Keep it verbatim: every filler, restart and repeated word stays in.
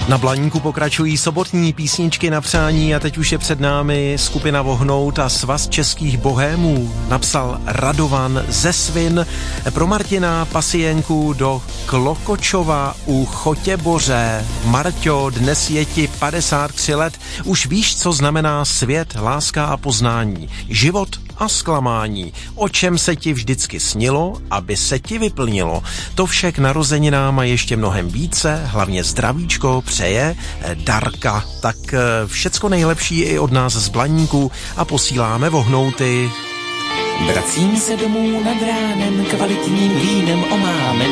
Na Blaníku pokračují sobotní písničky na přání a teď už je před námi skupina Vohnout a Svaz českých bohémů. Napsal Radovan ze Svin pro Martina Pasienku do Klokočova u Chotěboře. Marťo, dnes je ti padesát tři let, už víš, co znamená svět, láska a poznání, život a zklamání. O čem se ti vždycky snilo, aby se ti vyplnilo. To vše k narozeninám a ještě mnohem více, hlavně zdravíčko přeje Darka. Tak všecko nejlepší i od nás z Blaníku a posíláme Vohnouty. Vracím se domů nad ránem, kvalitním vínem omámen.